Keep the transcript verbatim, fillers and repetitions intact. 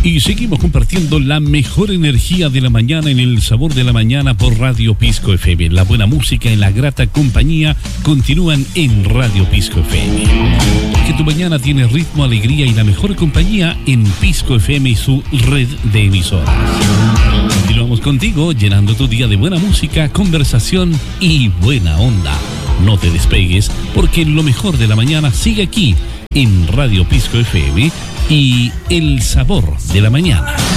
Y seguimos compartiendo la mejor energía de la mañana en el sabor de la mañana por Radio Pisco F M. La buena música y la grata compañía continúan en Radio Pisco F M. Que tu mañana tiene ritmo, alegría y la mejor compañía en Pisco F M y su red de emisoras. Continuamos contigo, llenando tu día de buena música, conversación y buena onda. No te despegues, porque lo mejor de la mañana sigue aquí en Radio Pisco F M y el sabor de la mañana.